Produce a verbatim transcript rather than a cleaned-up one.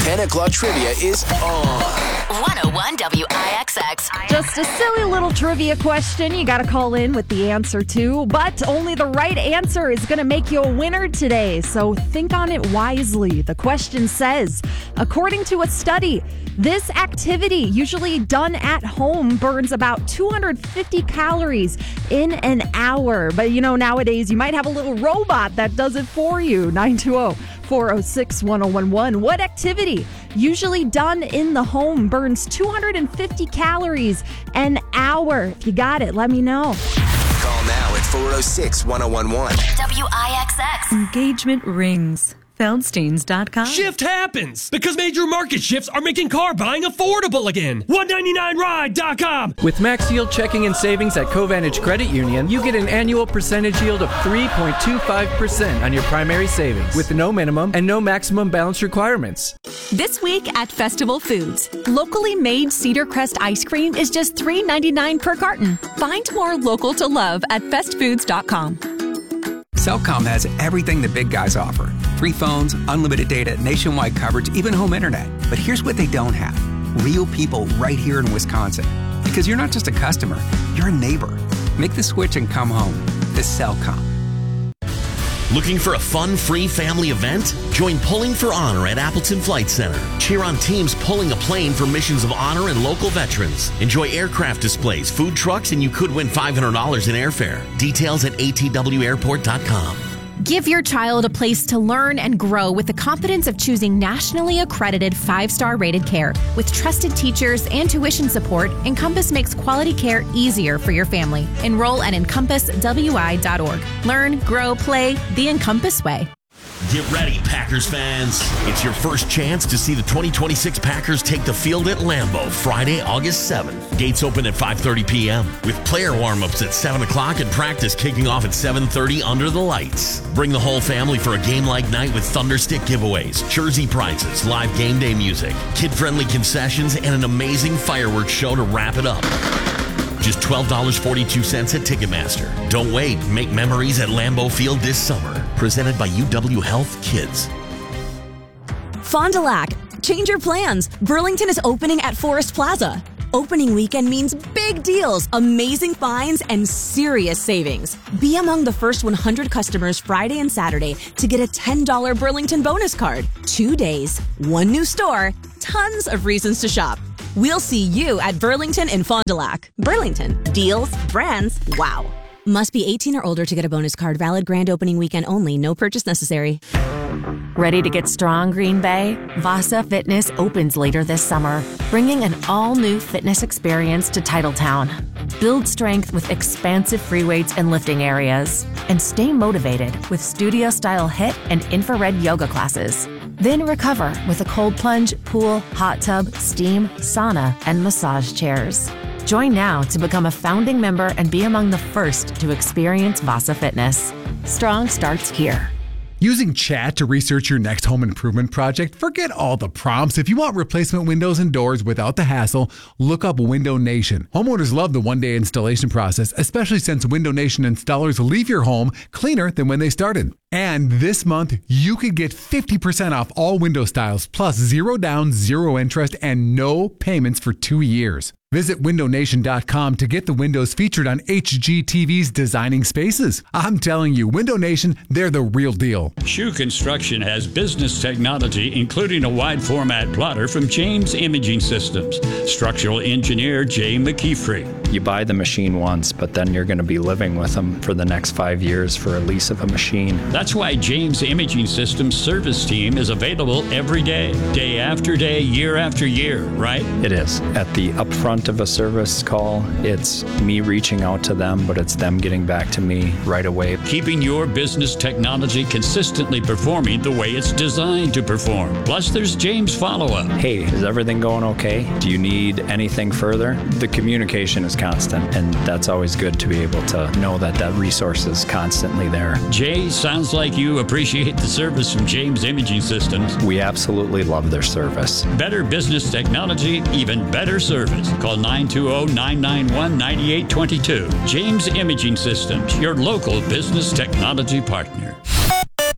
ten o'clock trivia is on. one oh one W I X X. Just a silly little trivia question you got to call in with the answer to, but only the right answer is going to make you a winner today, so think on it wisely. The question says, according to a study, this activity, usually done at home, burns about two hundred fifty calories in an hour. But, you know, nowadays you might have a little robot that does it for you. nine two zero, four oh six, one oh one one. What activity, usually done in the home, burns two hundred fifty calories an hour? If you got it, let me know. Call now at four oh six, one oh one one. W I X X. Engagement rings. Feldsteins dot com. Shift happens because major market shifts are making car buying affordable again. one ninety-nine ride dot com. With Max Yield Checking and Savings at Covantage Credit Union, you get an annual percentage yield of three point two five percent on your primary savings with no minimum and no maximum balance requirements. This week at Festival Foods, locally made Cedar Crest ice cream is just three ninety-nine per carton. Find more local to love at fest foods dot com. Cellcom has everything the big guys offer. Free phones, unlimited data, nationwide coverage, even home internet. But here's what they don't have. Real people right here in Wisconsin. Because you're not just a customer, you're a neighbor. Make the switch and come home to Cellcom. Looking for a fun, free family event? Join Pulling for Honor at Appleton Flight Center. Cheer on teams pulling a plane for missions of honor and local veterans. Enjoy aircraft displays, food trucks, and you could win five hundred dollars in airfare. Details at A T W airport dot com. Give your child a place to learn and grow with the confidence of choosing nationally accredited five-star rated care. With trusted teachers and tuition support, Encompass makes quality care easier for your family. Enroll at encompass w i dot org. Learn, grow, play the Encompass way. Get ready, Packers fans. It's your first chance to see the twenty twenty-six Packers take the field at Lambeau Friday, August seventh. Gates open at five thirty p.m. with player warm-ups at seven o'clock and practice kicking off at seven thirty under the lights. Bring the whole family for a game-like night with Thunderstick giveaways, jersey prizes, live game day music, kid-friendly concessions, and an amazing fireworks show to wrap it up. Just twelve dollars and forty-two cents at Ticketmaster. Don't wait. Make memories at Lambeau Field this summer. Presented by U W Health Kids. Fond du Lac. Change your plans. Burlington is opening at Forest Plaza. Opening weekend means big deals, amazing finds, and serious savings. Be among the first one hundred customers Friday and Saturday to get a ten dollars Burlington bonus card. Two days, one new store, tons of reasons to shop. We'll see you at Burlington and Fond du Lac. Burlington. Deals, brands, wow. Must be eighteen or older to get a bonus card. Valid grand opening weekend only. No purchase necessary. Ready to get strong, Green Bay? Vasa Fitness opens later this summer, bringing an all-new fitness experience to Titletown. Build strength with expansive free weights and lifting areas, and stay motivated with studio-style HIIT and infrared yoga classes. Then recover with a cold plunge, pool, hot tub, steam, sauna, and massage chairs. Join now to become a founding member and be among the first to experience Vasa Fitness. Strong starts here. Using chat to research your next home improvement project? Forget all the prompts. If you want replacement windows and doors without the hassle, look up Window Nation. Homeowners love the one-day installation process, especially since Window Nation installers leave your home cleaner than when they started. And this month, you could get fifty percent off all window styles, plus zero down, zero interest, and no payments for two years. Visit window nation dot com to get the windows featured on H G T V's Designing Spaces. I'm telling you, Window Nation, they're the real deal. Shoe Construction has business technology, including a wide format plotter from James Imaging Systems. Structural engineer Jay McKeefrey. You buy the machine once, but then you're going to be living with them for the next five years for a lease of a machine. That's why James Imaging Systems service team is available every day, day after day, year after year, right? It is. At the upfront of a service call, it's me reaching out to them, but it's them getting back to me right away. Keeping your business technology consistently performing the way it's designed to perform. Plus, there's James follow-up. Hey, is everything going okay? Do you need anything further? The communication is constant, and that's always good to be able to know that that resource is constantly there. Jay, sounds like you appreciate the service from James Imaging Systems. We absolutely love their service. Better business technology, even better service. Call nine two zero, nine nine one, nine eight two two. James Imaging Systems, your local business technology partner.